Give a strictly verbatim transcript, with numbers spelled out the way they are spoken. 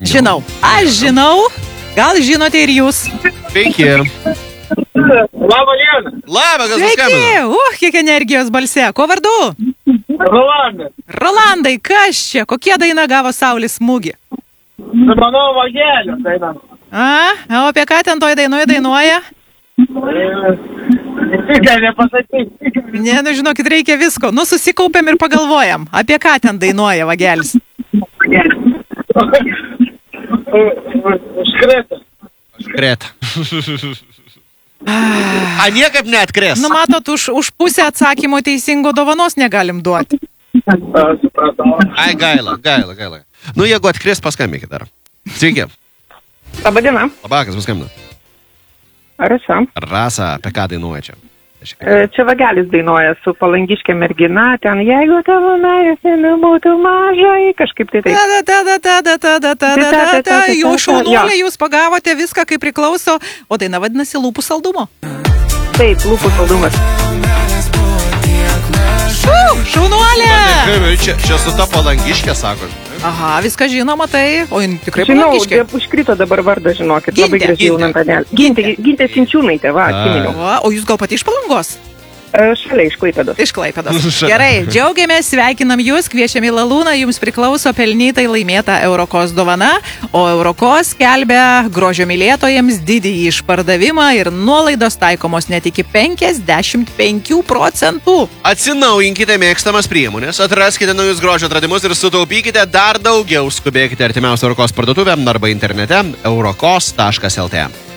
Žinau. Aš žinau. Gal žinote ir jūs. Sveiki. Labą dieną. Labą, kas Sveiki. paskambino? Uh, kiek energijos balse. Ko vardu? Rolandas. Rolandai, kas čia? Kokie daina gavo saulės smūgį? Manau, vagelio daina. A, o apie ką ten toj dainuoja dainuoja? Gal nepasakyti. Ne, nu žinokit, reikia visko. Nu, susikaupiam ir pagalvojam. Apie ką ten dainuoja vagelis? Užkrėtą. Kreta. A, niekaip neatkres. Nu, matot, už, už pusę atsakymo teisingo dovanos negalim duoti. Ai, gaila, gaila, gaila. Nu, jeigu atkris, paskambinkit dar. Sveiki. Labadiena. Labą, kas paskambino? Rasa. Rasa, apie ką dainuoja čia? E, Čia vagelis dainuoja su palangiškė mergina, ten jeigu tavo meilės nebūtų mažai, kažkaip tai taip. Tada, tada, tada, tada, tada, tada, tada. Jau šaunuolė, jūs pagavote viską, kaip priklauso. O daina vadinasi Lūpų saldumo. Taip, lūpų saldumas. Uh, šaunuolė! Čia, čia su ta palangiškė, sako. Aha, viską žinoma, tai. O jin tikrai Žinau, palangiškė. de- užkrito dabar vardą, žinokit, Gintė, labai gražiai jauna panelė. Gintė, Gintė Sinčiūnaitė, va, atsiminiau. Va, o jūs gal pati iš Palangos? E, Šalia iš Klaipėdos. Iš Klaipėdos. Gerai, džiaugiamės, sveikinam jūs, kviečiam į Lalūną, jums priklauso pelnytai laimėta Eurokos dovana, o Eurokos skelbia grožio mylėtojams didįjį išpardavimą ir nuolaidos taikomos net iki penkiasdešimt penkių procentų. Atsinaujinkite mėgstamas priemonės, atraskite naujus grožio atradimus ir sutaupykite dar daugiau. Skubėkite artimiausią Eurokos parduotuvę arba internete eurokos taškas lt.